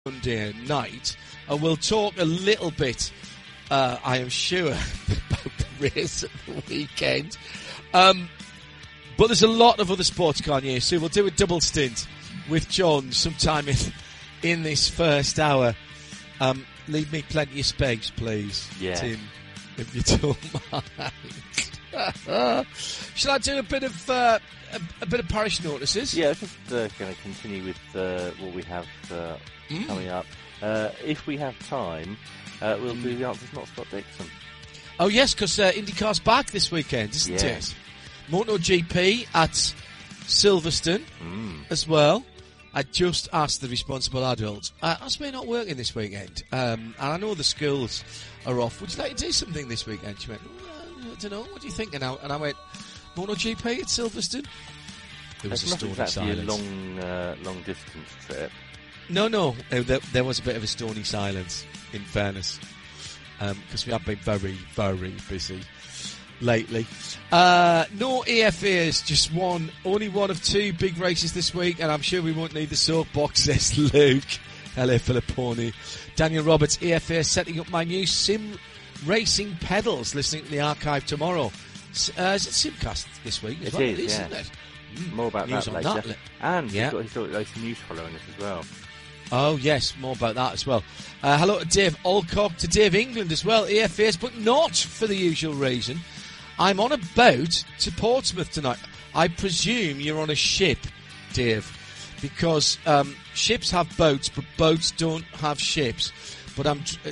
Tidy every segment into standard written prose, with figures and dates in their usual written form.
Sunday night. We'll talk a little bit, I am sure, about the race at the weekend. But there's a lot of other sports, Kanye, so we'll do a double stint with John sometime in this first hour. Leave me plenty of space, please, Tim, if you don't mind. Shall I do a bit of parish notices? Yeah, just going to continue with what we have coming up. If we have time, we'll do the Answers Not Scott Dixon. Oh yes, because IndyCar's back this weekend, isn't it? MotoGP at Silverstone as well. I just asked the responsible adult, that's me not working this weekend, and I know the schools are off. Would you like to do something this weekend? She went, I don't know, what are you thinking now? And I went, MotoGP at Silverstone? There was a stony silence. A long distance trip. No, there was a bit of a stony silence, in fairness, because we have been very, very busy lately. No EFAs, just only one of two big races this week, and I'm sure we won't need the soapbox, says Luke. Hello, Filipponi. Daniel Roberts, EFA setting up my new sim racing pedals, listening to the archive tomorrow. Is it Simcast this week? It is, isn't it? More about news that on later. That. And he's got some news following us as well. Oh, yes, more about that as well. Hello to Dave Alcock, to Dave England as well, EFAs, but not for the usual reason. I'm on a boat to Portsmouth tonight. I presume you're on a ship, Dave, because ships have boats, but boats don't have ships. But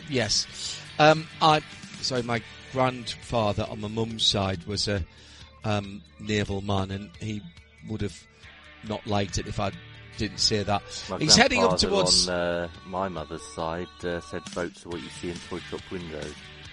my grandfather on my mum's side was a naval man, and he would have not liked it if I didn't say that. He's heading up towards... on my mother's side said boats are what you see in toy shop windows.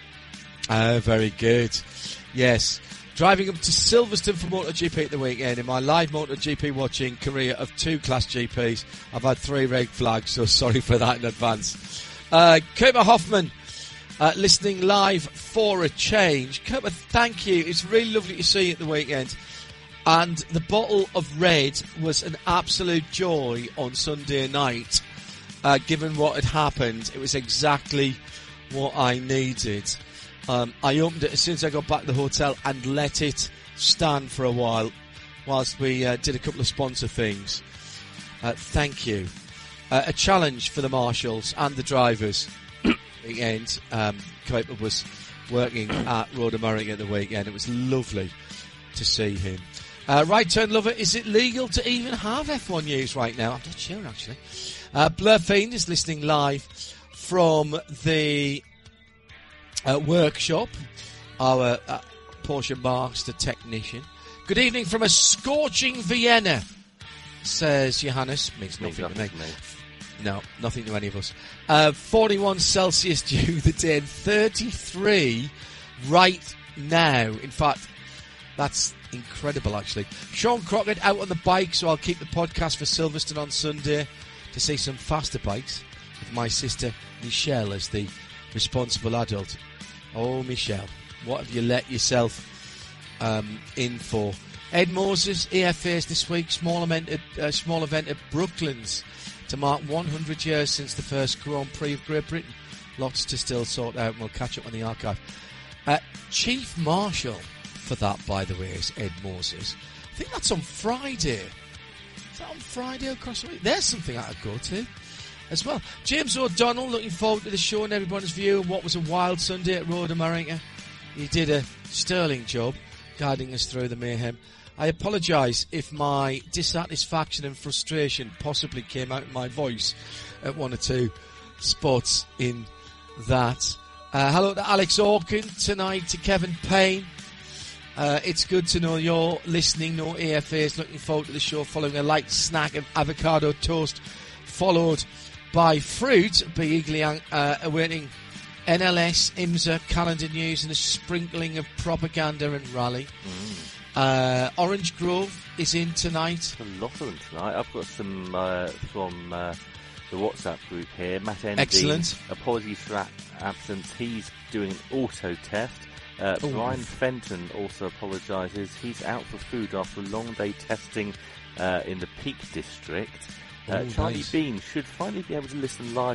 Very good. Yes. Driving up to Silverstone for MotoGP at the weekend. In my live MotoGP watching career of 2 Class GPs, I've had 3 red flags, so sorry for that in advance. Cooper Hoffman, listening live for a change. Cooper, thank you. It's really lovely to see you at the weekend. And the bottle of red was an absolute joy on Sunday night, given what had happened. It was exactly what I needed. I opened it as soon as I got back to the hotel and let it stand for a while whilst we did a couple of sponsor things. Thank you. A challenge for the marshals and the drivers. Weekend, Kuiper was working at Road America at the weekend. It was lovely to see him. Right Turn Lover, is it legal to even have F1 news right now? I'm not sure, actually. Blur Fiend is listening live from the workshop, our Porsche Master technician. Good evening from a scorching Vienna, says Johannes. Means nothing to me. No, nothing to any of us. 41 Celsius due the day, and 33 right now. In fact, that's incredible, actually. Sean Crockett out on the bike, so I'll keep the podcast for Silverstone on Sunday to see some faster bikes with my sister Michelle as the responsible adult. Oh, Michelle, what have you let yourself in for? Ed Moses, EFAs this week, small event at Brooklands to mark 100 years since the first Grand Prix of Great Britain. Lots to still sort out, and we'll catch up on the archive. Chief Marshal for that, by the way, is Ed Moses. I think that's on Friday. Is that on Friday across the week? There's something I could go to as well. James O'Donnell, looking forward to the show and everybody's view of what was a wild Sunday at Road America. He did a sterling job guiding us through the mayhem. I apologise if my dissatisfaction and frustration possibly came out in my voice at one or two spots in that. Hello to Alex Orkin tonight, to Kevin Payne. It's good to know you're listening. No AFAs. Looking forward to the show following a light snack of avocado toast, followed by fruit. Be eagerly awaiting NLS, IMSA, calendar news, and a sprinkling of propaganda and rally. Orange Grove is in tonight. A lot of them tonight. I've got some from the WhatsApp group here. Matt Endy. Excellent. Apologies for that absence. He's doing an auto test. Brian Fenton also apologises. He's out for food after a long day testing in the Peak District. Charlie nice. Bean should finally be able to listen live